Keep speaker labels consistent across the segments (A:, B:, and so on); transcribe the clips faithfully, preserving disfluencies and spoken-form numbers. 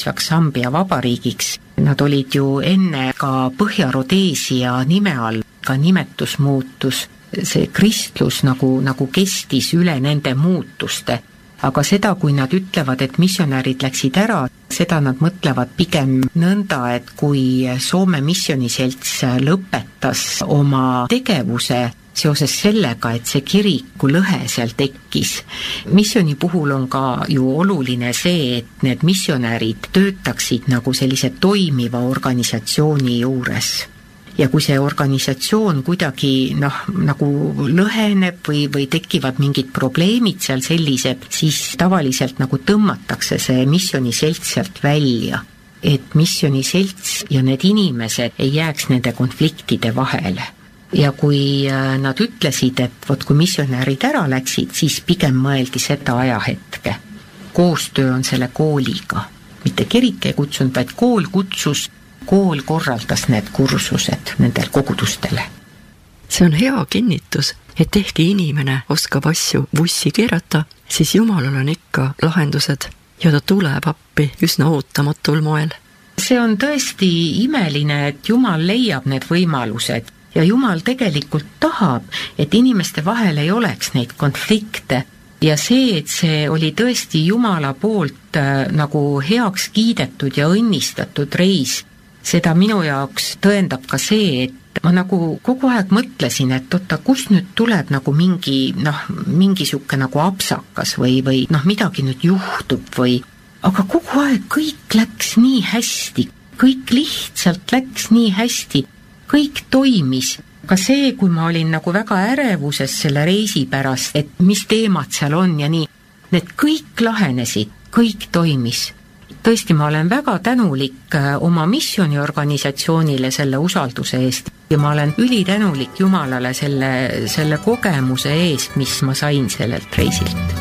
A: Sambia vabariigiks. Nad olid ju enne ka Põhja-Rodeesia nime all, ka nimetus muutus. See kristlus nagu, nagu kestis üle nende muutuste. Aga seda, kui nad ütlevad, et missionärid läksid ära, seda nad mõtlevad pigem nõnda, et kui Soome missiooniselts lõpetas oma tegevuse seoses sellega, et see kiriku lõhe seal tekkis. Missiooni puhul on ka ju oluline see, et need missionärid töötaksid nagu sellise toimiva organisatsiooni juures. Ja kui see organisatsioon kuidagi noh, nagu lõheneb või, või tekivad mingid probleemid seal sellised, siis tavaliselt nagu tõmmatakse see missiooniselts sealt välja, et missiooniselts ja need inimesed ei jääks nende konfliktide vahele. Ja kui nad ütlesid, et võt, kui missionärid ära läksid, siis pigem mõeldi seda ajahetke. Koostöö on selle kooliga. Mitte kirik ei kutsunud, vaid kool kutsus. Kool korraldas need kursused nendel kogudustele.
B: See on hea kinnitus, et ehkki inimene oskab asju vussi keerata, siis Jumalal on ikka lahendused ja ta tuleb appi üsna ootamatul moel.
A: See on tõesti imeline, et Jumal leiab need võimalused ja Jumal tegelikult tahab, et inimeste vahel ei oleks neid konflikte. Ja see, et see oli tõesti Jumala poolt äh, nagu heaks kiidetud ja õnnistatud reis, seda minu jaoks tõendab ka see, et ma nagu kogu aeg mõtlesin, et oota, kus nüüd tuleb nagu mingi, noh, mingi siuke nagu apsakas või, või noh, midagi nüüd juhtub või, aga kogu aeg kõik läks nii hästi, kõik lihtsalt läks nii hästi, kõik toimis. Ka see, kui ma olin nagu väga ärevuses selle reisi pärast, et mis teemad seal on ja nii, need kõik lahenesid, kõik toimis. Tõesti, ma olen väga tänulik oma missiooniorganisatsioonile selle usalduse eest ja ma olen ülitänulik Jumalale selle, selle kogemuse eest, mis ma sain sellelt reisilt.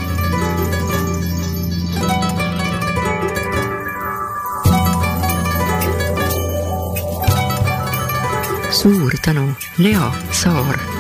B: Suur tänu, Lea Saar!